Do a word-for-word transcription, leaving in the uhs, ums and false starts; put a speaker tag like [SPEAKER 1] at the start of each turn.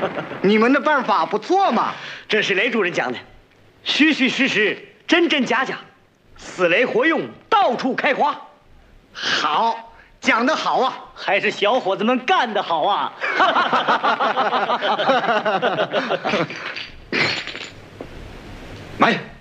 [SPEAKER 1] 你们的办法不错嘛。
[SPEAKER 2] 这是雷主任讲的，虚虚实实，真真假假，死雷活用，到处开花。
[SPEAKER 1] 好，讲得好啊！
[SPEAKER 2] 还是小伙子们干得好啊！
[SPEAKER 1] 来。